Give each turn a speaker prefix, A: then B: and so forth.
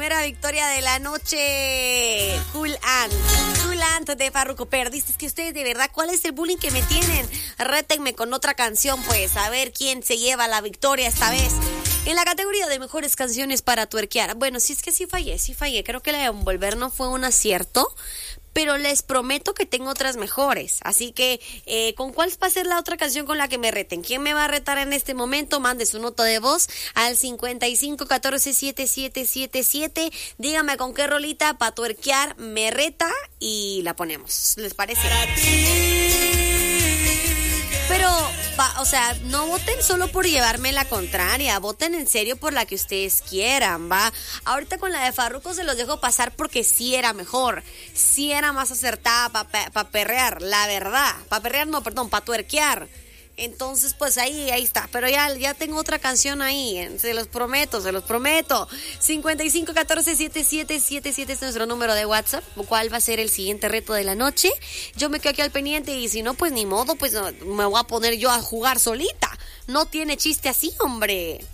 A: primera victoria de la noche. Cool Ant de Farruko. Perdiste, es que ustedes de verdad, ¿cuál es el bullying que me tienen? Rétenme con otra canción, pues, a ver quién se lleva la victoria esta vez. En la categoría de mejores canciones para tuerquear. Bueno, sí es que sí fallé. Creo que la de Envolver no fue un acierto, pero les prometo que tengo otras mejores. Así que, ¿con cuál va a ser la otra canción con la que me reten? ¿Quién me va a retar en este momento? Mande su nota de voz al 5514-7777. Dígame con qué rolita para tuerquear me reta y la ponemos. ¿Les parece? Pero, o sea, no voten solo por llevarme la contraria, voten en serio por la que ustedes quieran, ¿va? Ahorita con la de Farruko se los dejo pasar porque sí era mejor, sí era más acertada para perrear, la verdad. Para perrear no, perdón, para tuerquear. Entonces, pues ahí está. Pero ya tengo otra canción ahí. Se los prometo. 5514-7777 es nuestro número de WhatsApp. ¿Cuál va a ser el siguiente reto de la noche? Yo me quedo aquí al pendiente y si no, pues ni modo, pues me voy a poner yo a jugar solita. No tiene chiste así, hombre.